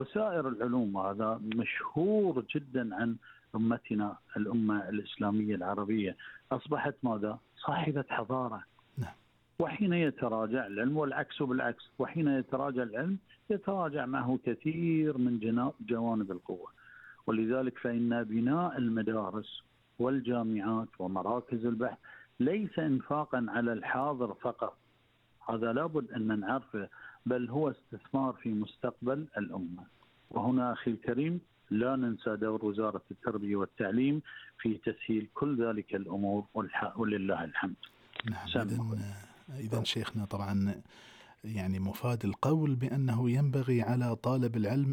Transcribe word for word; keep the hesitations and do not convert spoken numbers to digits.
وسائر العلوم. هذا مشهور جدا عن أمتنا الأمة الإسلامية العربية، أصبحت ماذا؟ صاحبة حضارة. نعم. وحين يتراجع العلم، والعكس بالعكس، وحين يتراجع العلم يتراجع معه كثير من جوانب القوة. ولذلك فإن بناء المدارس والجامعات ومراكز البحث ليس إنفاقا على الحاضر فقط، هذا لابد أن نعرفه، بل هو استثمار في مستقبل الأمة. وهنا أخي الكريم لا ننسى دور وزارة التربية والتعليم في تسهيل كل ذلك الأمور، ولله الحمد. نعم. إذن إذن شيخنا طبعا يعني مفاد القول بأنه ينبغي على طالب العلم